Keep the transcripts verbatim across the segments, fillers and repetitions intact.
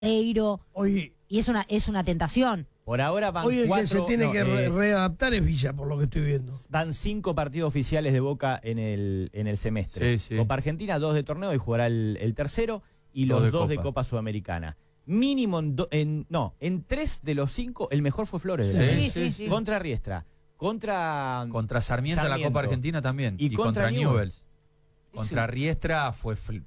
Eiro, Hoy, y es una, es una tentación. Por ahora van hoy el cuatro, que se tiene no, que eh, re readaptar es Villa, por lo que estoy viendo. van cinco partidos oficiales de Boca en el, en el semestre. Sí, sí. Copa Argentina, dos de torneo y jugará el, el tercero, y los Dos de dos de Copa. Copa Sudamericana. Mínimo en, do, en no, en tres de los cinco, el mejor fue Flores. de la Sí, Villa. sí, sí. Contra Riestra, contra Contra Sarmiento, en la Sarmiento. Copa Argentina también. Y Y, contra contra, Newell's. Newell's. Sí. Contra Riestra fue... fl-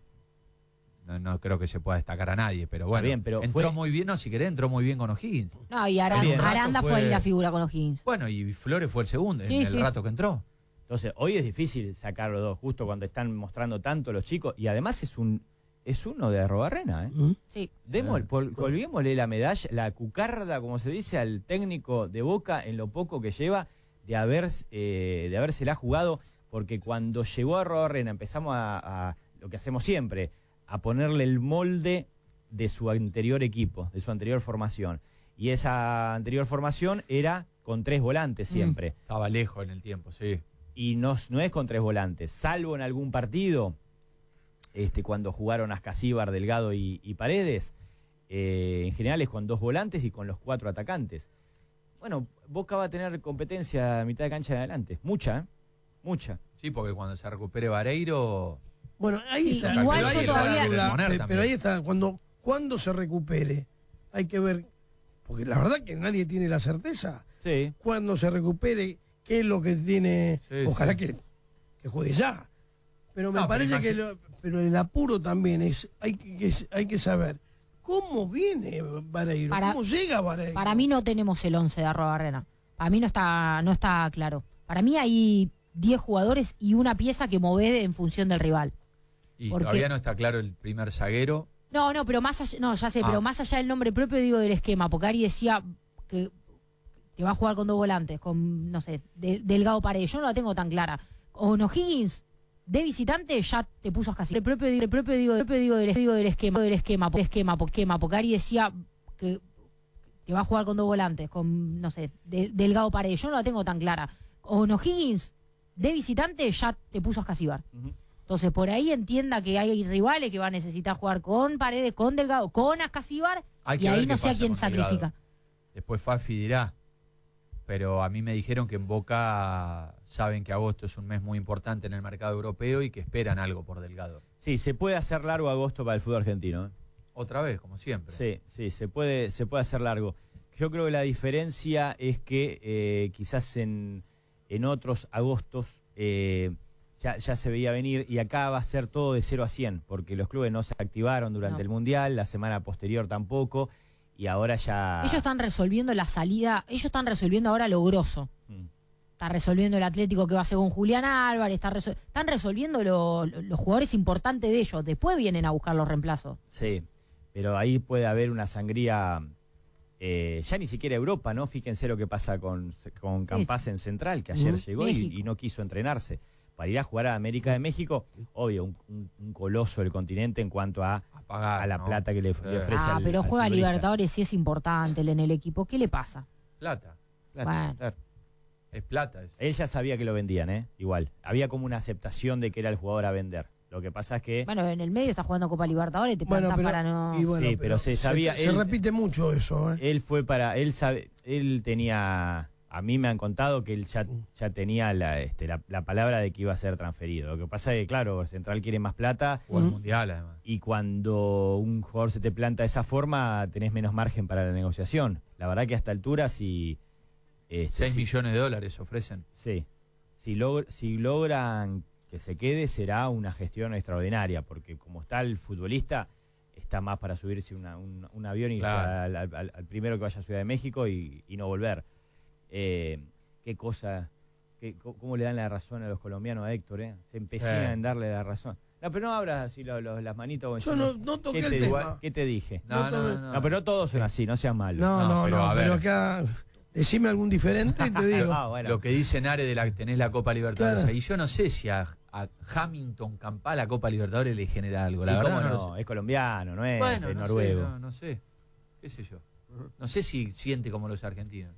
No, no creo que se pueda destacar a nadie, pero bueno. bien, pero entró fue- muy bien, no, si querés, entró muy bien con O'Higgins. No, y Aranda, Bien. Aranda fue, Fue- ahí la figura con O'Higgins. Bueno, y Flores fue el segundo, Sí, en el sí. rato que entró. Entonces, hoy es difícil sacar los dos, justo cuando están mostrando tanto los chicos, y además es un es uno de Arrobarrena, ¿eh? ¿Mm? Sí. Demos, pol- colguémosle la medalla, la cucarda, como se dice, al técnico de Boca en lo poco que lleva de haber eh, de habérsela jugado, porque cuando llegó a Arrobarrena empezamos a, a lo que hacemos siempre, a ponerle el molde de su anterior equipo, de su anterior formación. Y esa anterior formación era con tres volantes siempre. Estaba lejos en el tiempo, sí. Y no, no es con tres volantes, salvo en algún partido, este, cuando jugaron Ascasíbar, Delgado y, y Paredes, eh, en general es con dos volantes y con los cuatro atacantes. Bueno, Boca va a tener competencia a mitad de cancha de adelante, mucha, ¿eh? Mucha. Sí, porque cuando se recupere Vareiro... Bueno, ahí Sí, está. igual pero ahí yo está todavía- la duda, Poner pe- también. pero ahí está, cuando, cuando se recupere, hay que ver, porque la verdad que nadie tiene la certeza. Sí. Cuando se recupere, qué es lo que tiene, Sí, ojalá sí. que, que juegue ya. Pero me No, pero parece que imagi- lo- pero el apuro también es, hay que, hay que saber cómo viene Vareiro, Para- cómo llega Vareiro. Para mí no tenemos el once de Arrobarrena. Para mí no está, no está claro. Para mí hay diez jugadores y una pieza que movés en función del rival. Y ¿Por todavía qué? no está claro el primer zaguero. No, no, pero más allá, no, ya sé, Ah. pero más allá del nombre propio digo del esquema, porque Ari decía que, que va a jugar con dos volantes, con, no sé, de- Delgado Paredes. Yo no la tengo tan clara. Con O'Higgins de visitante ya te puso a casi. El propio, el propio digo, el propio digo del, digo del esquema, del esquema, del esquema, por esquema, porque Ari decía que, que va a jugar con dos volantes, con, no sé, de- Delgado Paredes. Yo no la tengo tan clara. Con O'Higgins de visitante ya te puso a Ascasíbar. Ujú. Entonces, por ahí entienda que hay rivales que van a necesitar jugar con Paredes, con Delgado, con Ascasíbar, Hay y que ver ahí qué no sé a pasa quién con Delgado. sacrifica. Después Fafi dirá. Pero a mí me dijeron que en Boca saben que agosto es un mes muy importante en el mercado europeo y que esperan algo por Delgado. Sí, se puede hacer largo agosto para el fútbol argentino, ¿eh? Otra vez, como siempre. Sí, sí, se puede, se puede hacer largo. Yo creo que la diferencia es que eh, quizás en, en otros agostos eh, ya, ya se veía venir, y acá va a ser todo de cero a cien, porque los clubes no se activaron durante No. el Mundial, la semana posterior tampoco, y ahora ya... Ellos están resolviendo la salida, ellos están resolviendo ahora lo grosso. Mm. Está resolviendo el Atlético que va a ser con Julián Álvarez, está resol- están resolviendo lo- lo- los jugadores importantes de ellos. Después vienen a buscar los reemplazos. Sí, pero ahí puede haber una sangría, eh, ya ni siquiera Europa, ¿no? Fíjense lo que pasa con, con Campas en Central, que ayer Ujú. llegó y, México. y no quiso entrenarse. Para ir a jugar a América de México, obvio, un, un- un coloso del continente en cuanto a, A pagar, a la ¿no? plata que le, Sí. le ofrece Ah, al pero al juega futbolista. Libertadores, sí es importante él en el equipo. ¿Qué le pasa? Plata. Plata, Bueno. claro. Es plata eso. Él ya sabía que lo vendían, ¿eh? Igual. Había como una aceptación de que era el jugador a vender. Lo que pasa es que... Bueno, en el medio está jugando Copa Libertadores, te Bueno, plantás pero- para no... y bueno, Sí, pero se sabía- Se, él- repite mucho eso, ¿eh? Él fue para, él sabe, él tenía, a mí me han contado que él ya, ya tenía la, este, la, la palabra de que iba a ser transferido. Lo que pasa es que, claro, Central quiere más plata, O el Ujú. Mundial, además. y cuando un jugador se te planta de esa forma, tenés menos margen para la negociación. La verdad que a esta altura, si... este, Seis si- millones de dólares ofrecen. Sí. Si, log- si logran que se quede, será una gestión extraordinaria, porque como está el futbolista, está más para subirse una- un, un avión y irse Claro. al, al- al primero que vaya a Ciudad de México y, y no volver. Eh, qué cosa, qué, co- cómo le dan la razón a los colombianos, a Héctor, ¿eh? Se empecinan Sí. en darle la razón. No, pero no abras así lo- lo- las manitas. como Yo diciendo, no, no toqué ¿qué, el te, tema. ¿Qué te dije? No, no, No, no. No, pero no todos son así, no seas malo. No, No, no, pero no, a ver. pero acá decime algún diferente y te digo. Ah, bueno. Lo que dice Nare de la tenés la Copa Libertadores Claro. ahí. Yo no sé si a, a Hamilton Campá la Copa Libertadores le genera algo. La ¿Y verdad cómo no, no? lo sé. Es colombiano, no es, Bueno, es no noruego. sé, no, no sé. ¿Qué sé yo? No sé si siente como los argentinos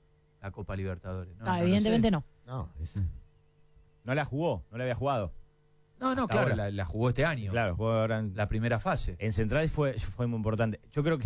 la Copa Libertadores. No, Ah, no lo evidentemente sé. no. No, es- No la jugó, no la había jugado. No, no, Hasta claro, ahora. la, la jugó este año. Claro, jugó ahora en, La primera fase. en Central fue, fue muy importante. Yo creo que